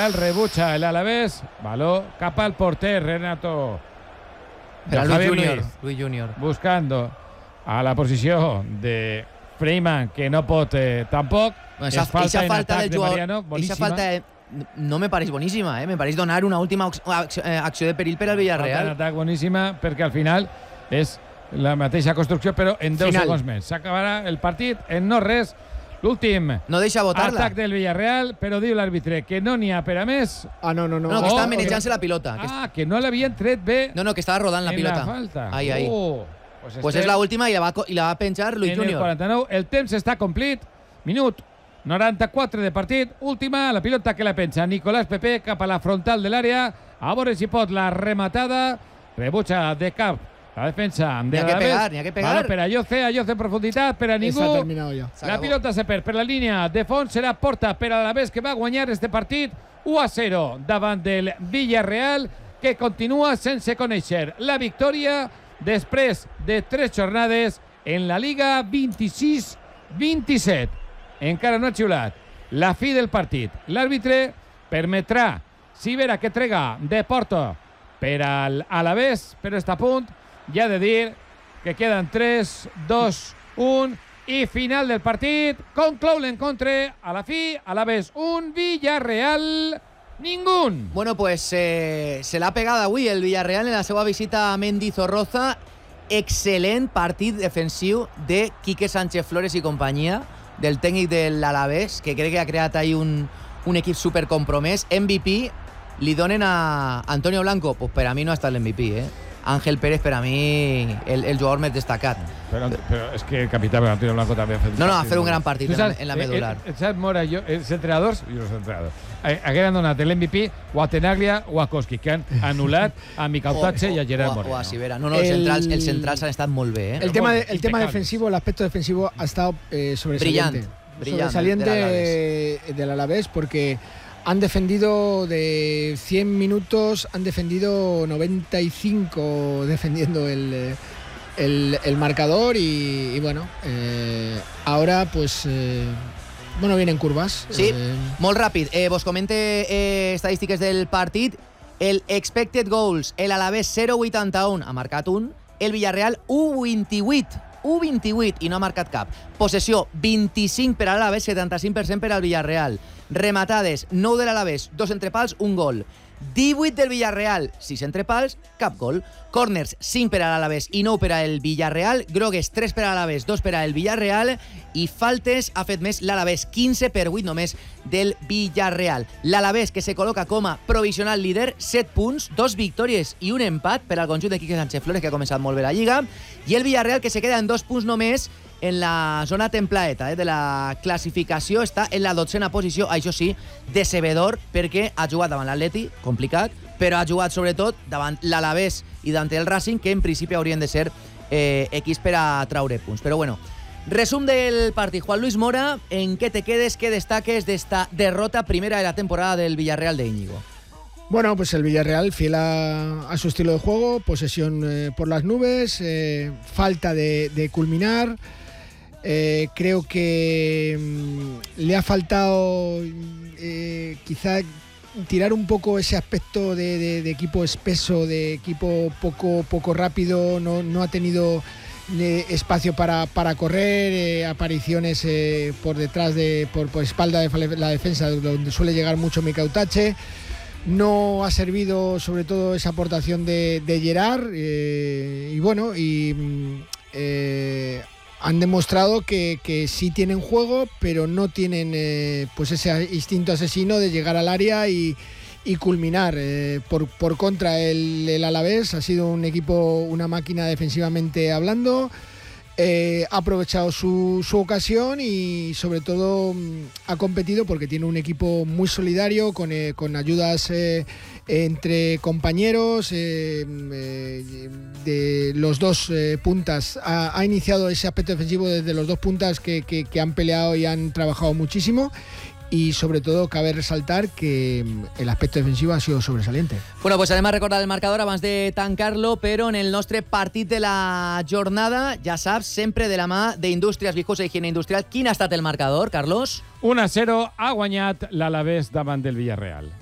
Villarreal, rebutja l'Alavés, baló cap al porter, Renato. Luis Junior. Buscando a la posició de Freeman, que no pot tampoc. Bueno, esa falta del jugador, Mariano, boníssima. Esa falta no me pareix boníssima, me pareix donar una última acció de perill per al Villarreal. Falta d'atac boníssima, perquè al final és la mateixa construcció, però en 10 segons més. S'acabarà el partit en no res. L'últim no deixa botar-la. Atac del Villarreal, però diu l'àrbitre que no n'hi ha per a més. No, que estava manejant-se la pilota. Que no l'havien tret bé. No, que estava rodant la pilota. En la falta. Ahí. Pues és l'última i la va penjar Luis Junior. En el 49, el temps està complit. Minut 94 de partit. Última, la pilota que la penja Nicolás Pepe cap a la frontal de l'àrea. A veure si pot la rematada. Rebutja de cap la defensa de l'Alavés. N'hi ha que pegar. Vale, per a Yoce en profunditat, per a ningú. La pilota se perd per la línia de fons. Serà porta per a l'Alavés, que va guanyar este partit 1-0 davant del Villarreal, que continua sense conèixer la victòria després de 3 jornades en la Liga 26-27. Encara no ha xiulat la fi del partit. L'àrbitre permetrà Sivera que trega de Porto per a l'Alavés, però està a punt. Ja de dir que queden 3, 2, 1 i final del partit. Conclou l'encontre a la fi. Alavés 1, Villarreal ningú. Bueno, pues se l'ha pegat avui el Villarreal en la seva visita a Mendizorroza. Excel·lent partit defensiu de Quique Sánchez Flores i companyia, del tècnic de l'Alavés, que crec que ha creat ahí un equip supercompromès. MVP li donen a Antonio Blanco. Pues per a mi no ha estat l'MVP, Ángel Pérez, per a mi, el jugador més destacat. Però és que el capità Antonio Blanco també ha fet ha fet un gran partit en la medular. Saps, Mora, els entrenadors, hagueren donat l'MVP o a Tenaglia o a Koski, que han anul·lat a Micautache i a Gerard Moreno. O a Sivera. No, els centrals han estat molt bé. El tema defensivo, el aspecto defensivo ha estado sobresaliente. Sobresaliente del Alavés, porque han defendido de 100 minutos, han defendido 95 defendiendo el marcador y bueno, ahora pues vienen curvas. Sí, molt ràpid. Vos comente estadístiques del partit. El expected goals, el Alavés 0,81, ha marcat un. El Villarreal 1,28 i no ha marcat cap. Possessió 25 per a l'Alavés, 75% per al Villarreal. Rematades 9 de l'Alavés, 2 entre pals, 1 gol. 18 del Villarreal, 6 entre pals, cap gol. Corners 5 per a l'Alavés i 9 per al Villarreal. Grogues 3 per a l'Alavés, 2 per al Villarreal. I faltes ha fet més l'Alavés, 15 per 8 només del Villarreal. L'Alavés, que se col·loca com a provisional líder, 7 punts, 2 victòries i un empat per al conjunt de Quique Sánchez Flores, que ha començat molt bé la Lliga. I el Villarreal, que se queda en 2 punts només en la zona templaeta de la classificació, està en la 12a posició, això sí, decebedor, perquè ha jugat davant l'Atleti, complicat, però ha jugat sobretot davant l'Alavés i davant el Racing, que en principi haurien de ser equips per a traure punts. Però bueno, resum del partit. Juan Luis Mora, ¿en qué te quedes, qué destaques de esta derrota primera de la temporada del Villarreal de Íñigo? Bueno, pues el Villarreal fiel a su estilo de juego, posesión por las nubes, falta de culminar. Creo que le ha faltado quizá tirar un poco ese aspecto de equipo espeso, de equipo poco rápido. No ha tenido espacio para correr, apariciones por detrás, por espalda de la defensa, donde suele llegar mucho Micautache. No ha servido sobre todo esa aportación de Gerard han demostrado que sí tienen juego, pero no tienen pues ese instinto asesino de llegar al área y culminar. Por contra, el Alavés ha sido un equipo, una máquina defensivamente hablando. Ha aprovechado su ocasión y sobre todo ha competido porque tiene un equipo muy solidario con ayudas entre compañeros de los dos puntas. Ha iniciado ese aspecto defensivo desde los dos puntas que han peleado y han trabajado muchísimo. Y sobre todo cabe resaltar que el aspecto defensivo ha sido sobresaliente. Bueno, pues además recordar el marcador abans de tancar-lo, però en el nostre partit de la jornada, ja saps, sempre de la mà d'Indústries Vijosa i Higiene Industrial. Quin ha estat el marcador, Carlos? 1-0 ha guanyat l'Alavés davant del Villarreal.